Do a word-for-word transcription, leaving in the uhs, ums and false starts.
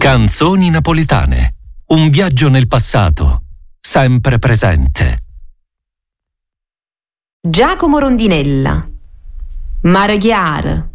Canzoni napoletane. Un viaggio nel passato, sempre presente. Giacomo Rondinella. Mare chiaro.